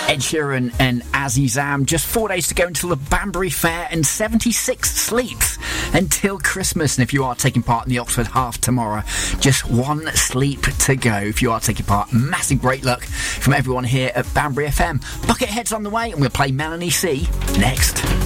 Ed Sheeran and Azizam. Just 4 days to go until the Banbury Fair and 76 sleeps until Christmas. And if you are taking part in the Oxford Half tomorrow, just 1 sleep to go. If you are taking part, massive great luck from everyone here at Banbury FM. Buckethead's on the way and we'll play Melanie C next.